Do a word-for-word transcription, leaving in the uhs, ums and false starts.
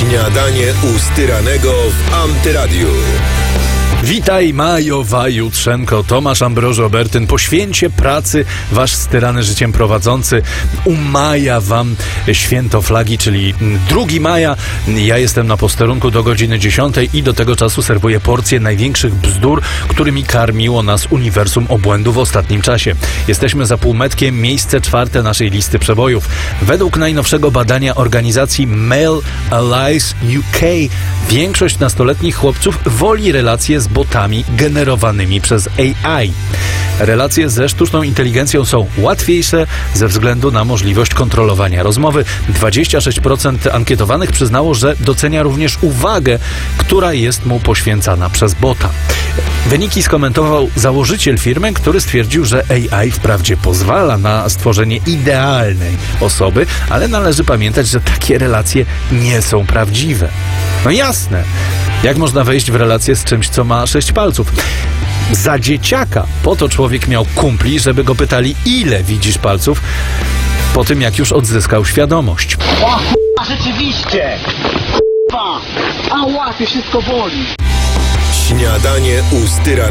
Śniadanie u Styranego w Antyradiu. Witaj Majowa Jutrzenko, Tomasz Ambroży Obertyn. Po święcie pracy wasz styrany życiem prowadzący umaja wam święto flagi, czyli drugiego maja. Ja jestem na posterunku do godziny dziesiątej i do tego czasu serwuję porcję największych bzdur, którymi karmiło nas uniwersum obłędu w ostatnim czasie. Jesteśmy za półmetkiem, miejsce czwarte naszej listy przebojów. Według najnowszego badania organizacji Male Allies U K większość nastoletnich chłopców woli relacje z botami generowanymi przez A I. Relacje ze sztuczną inteligencją są łatwiejsze ze względu na możliwość kontrolowania rozmowy. dwadzieścia sześć procent ankietowanych przyznało, że docenia również uwagę, która jest mu poświęcana przez bota. Wyniki skomentował założyciel firmy, który stwierdził, że A I wprawdzie pozwala na stworzenie idealnej osoby, ale należy pamiętać, że takie relacje nie są prawdziwe. No jasne, jak można wejść w relację z czymś, co ma sześć palców? Za dzieciaka po to człowiek miał kumpli, żeby go pytali, ile widzisz palców, po tym jak już odzyskał świadomość. O k***a, rzeczywiście! K***a! A łapie, wszystko boli! Śniadanie u Styranego.